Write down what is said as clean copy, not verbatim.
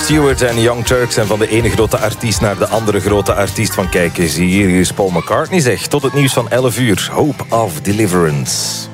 Stewart en Young Turks. En van de ene grote artiest naar de andere grote artiest. Van kijk eens, hier is Paul McCartney zeg. Tot het nieuws van 11 uur. Hope of Deliverance.